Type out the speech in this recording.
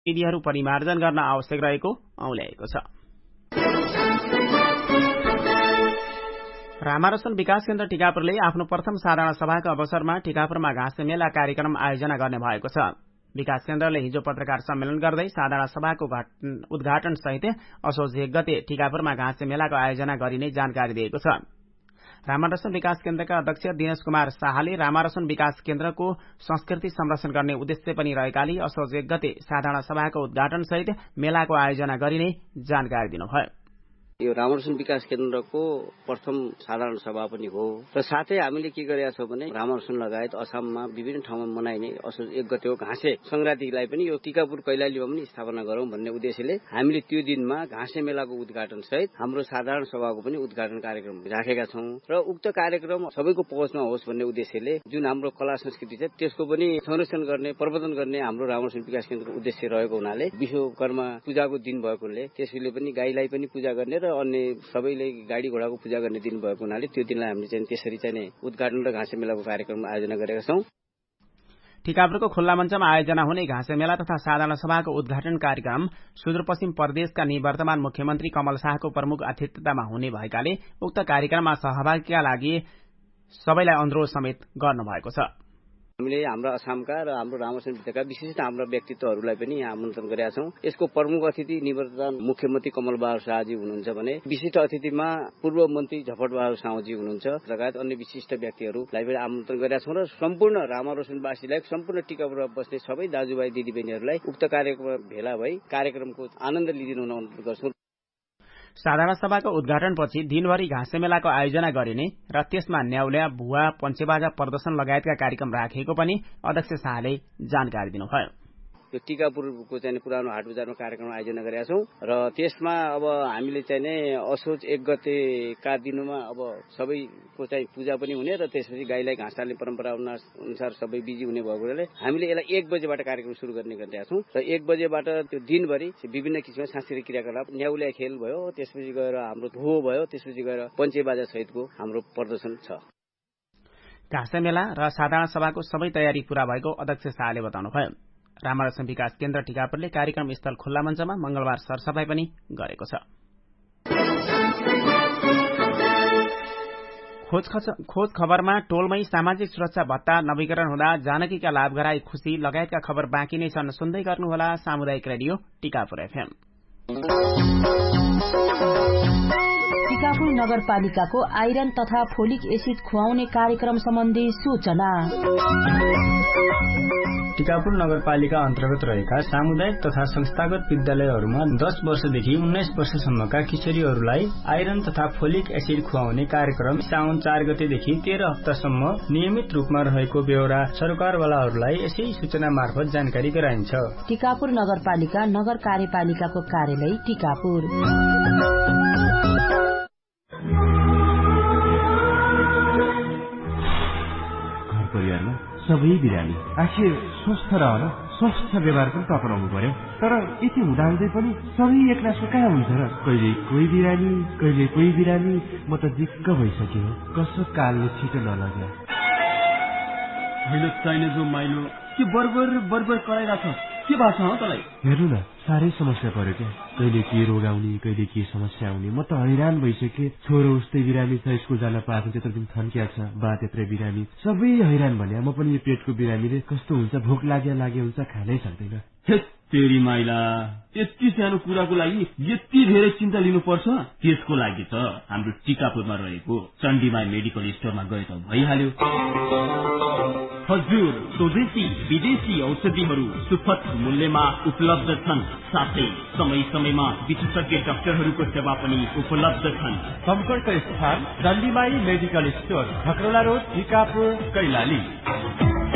विधिहरू परिमार्जन गर्न आवश्यक रहेको औल्याएको छ। रामारोशन विकास केन्द्र टिकापुरले आफ्नो प्रथम साधारण सभाको अवसरमा टिकापुरमा घाँसे मेला कार्यक्रम आयोजना गर्ने भएको छ। विकास केन्द्रले हिजो पत्रकार सम्मेलन गर्दै साधारण सभाको उद्घाटन सहित असोज 1 गते टिकापुरमा घाँसे मेलाको आयोजना गरिने जानकारी दिएको छ। रामारोशन विकास केन्द्रका अध्यक्ष दिनेश कुमार शाहले रामारोशन विकास केन्द्रको संस्कृति संरक्षण गर्ने उद्देश्य पनि रहेकाले असोज 1 गते साधारण सभाको उद्घाटन सहित मेलाको आयोजना गरिने जानकारी दिनुभयो। यो रामारोशन विकास केन्द्रको प्रथम साधारण सभा पनि हो र साथै हामीले के गरेका छौं भने रामारोशन लगायत असममा विभिन्न ठाउँमा मनाइने असोज 1 गतेको घाँसे संक्रान्तिलाई पनि यो टिकापुर कैलालीमा पनि स्थापना गरौं भन्ने उद्देश्यले हामीले त्यो दिनमा घाँसे मेलाको उद्घाटन सहित हाम्रो साधारण सभाको पनि उद्घाटन कार्यक्रम राखेका छौं र उक्त कार्यक्रम सबैको पहुँचमा होस् भन्ने उद्देश्यले जुन हाम्रो कला संस्कृति छ त्यसको पनि संरक्षण गर्ने प्रवर्धन गर्ने हाम्रो रामारोशन विकास केन्द्रको उद्देश्य रहेको हुनाले विश्वकर्मा पूजाको दिन भएकोले त्यसैले पनि गाईलाई पनि पूजा गर्ने र अन्य सबैले गाडी घोडाको पूजा गर्ने दिन भएको हुनाले त्यो दिनलाई हामीले चाहिँ त्यसरी चाहिँ उद्घाटन र घाँसे मेलाको कार्यक्रम आयोजना गरेका छौं। टिकापुरको खुल्ला मञ्चमा आयोजना हुने घाँसे मेला तथा साधारण सभाको उद्घाटन कार्यक्रम सुदूरपश्चिम प्रदेशका निवर्तमान मुख्यमन्त्री कमल शाहको प्रमुख अतिथितामा हुने भएकाले उक्त कार्यक्रममा सहभागीका लागि सबैलाई अनुरोध समेत गर्नुभएको छ। हामीले हाम्रा असमका र हाम्रो रामारोशन भित्रका विशिष्ट हाम्रा व्यक्तित्वहरूलाई पनि यहाँ आमन्त्रण गरेका छौं। यसको प्रमुख अतिथि निवर्तमान मुख्यमन्त्री कमल बहादुर शाहजी हुनुहुन्छ भने विशिष्ट अतिथिमा पूर्व मन्त्री झपट बहादुर साहुजी हुनुहुन्छ लगायत अन्य विशिष्ट व्यक्तिहरूलाई पनि आमन्त्रण गरेका छौं र सम्पूर्ण रामारोशनवासीलाई सम्पूर्ण टिकापुरमा बस्ने सबै दाजुभाइ दिदीबहिनीहरूलाई उक्त कार्यक्रममा भेला भई कार्यक्रमको आनन्द लिदिनु हुन अनुरोध गर्छौं। साधारण सभाको उद्घाटनपछि दिनभरि घाँसे मेलाको आयोजना गरिने र त्यसमा न्याउल्या भुवा पञ्चेबाजा प्रदर्शन लगायतका कार्यक्रम राखिएको पनि अध्यक्ष शाहले जानकारी दिनुभयो। यो टिकापुरको चाहिँ पुरानो हाट बजारमा कार्यक्रम आयोजना गरेका छौं र त्यसमा अब हामीले चाहिँ नै असोज 1 गतेका दिनमा अब सबैको चाहिँ पूजा पनि हुने र त्यसपछि गाईलाई घाँस हाल्ने परम्परा अनुसार सबै बिजी हुने भएकोले हामीले यसलाई 1 बजेबाट कार्यक्रम सुरु गर्ने गरिरहेका छौं र 1 बजेबाट त्यो दिनभरि विभिन्न किसिमका सांस्कृतिक क्रियाकलाप न्याउल्या खेल भयो, त्यसपछि गएर हाम्रो भो भयो, त्यसपछि गएर पञ्चेबाजा सहितको हाम्रो प्रदर्शन छ। घाँसे मेला र साधारण सभाको सबै तयारी पूरा भएको अध्यक्ष शाहले बताउनुभयो। रामारोशन विकास केन्द्र टिकापुरले कार्यक्रम स्थल खुल्ला मञ्चमा मंगलबार सरसफाई पनि गरेको छ। खोज खबरमा टोलमै सामाजिक सुरक्षा भत्ता नवीकरण हुँदा जानकीका लाभ गराई खुशी लगायतका खबर बाँकी नै छन्। सुन्दै गर्नुहोला सामुदायिक रेडियो टिकापुर FM। टिकापुर नगरपालिकाको आइरन तथा फोलिक एसिड खुवाउने कार्यक्रम सम्बन्धी सूचना। टिकापुर नगरपालिका अन्तर्गत रहेका सामुदायिक तथा संस्थागत विद्यालयहरूमा 10 वर्षदेखि 19 वर्षसम्मका किशोरीहरूलाई आइरन तथा फोलिक एसिड खुवाउने कार्यक्रम साउन 4 गतेदेखि 13 हप्तासम्म नियमित रूपमा रहेको बेहोरा सरकारवालाहरूलाई यसै सूचना मार्फत जानकारी गराइन्छ। टिकापुर नगरपालिका नगर कार्यपालिकाको कार्यालय टिकापुर। घर परिवारमा सबै बिरामी आखिर स्वस्थ रहन स्वस्थ व्यवहार पनि त अपनाउनु पर्यो। तर यति हुँदाहुँदै पनि सबै एकनासको कहाँ हुन्छ र? कहिले कोही बिरामी कहिले कोही बिरामी। म त दिक्क भइसक्यो। कसो कालले छिटो नलग्यो। होइन चाहिने जो माइलो के बर्बर कराइरहेछ के भएको छ तँलाई? हेर्नु न साह्रै समस्या पर्यो क्या। कहिले के रोग आउने कहिले के समस्या आउने। म त हैरान भइसके। छोरो उस्तै बिरामी छ, स्कुल जान पाएको त्यत्रो दिन थन्किया छ, बा त्यत्रै बिरामी, सबै हैरान भने। म पनि यो पेटको बिरामीले कस्तो हुन्छ, भोक लाग्यो हुन्छ, खानै सक्दैन। तेरी माइला यति सानो कुराको लागि यति धेरै चिन्ता लिनुपर्छ? त्यसको लागि त हाम्रो टिकापुरमा रहेको चण्डीमाई मेडिकल स्टोरमा गए त भइहाल्यो। हजुर स्वदेशी विदेशी औषधिहरू सुपथ मूल्यमा उपलब्ध छन्। साथै समय समयमा विशेषज्ञ डाक्टरहरूको सेवा पनि उपलब्ध छन्। सम्पर्क स्थान चण्डीमाई medical store, खकरोला road, Tikapur, Kailali.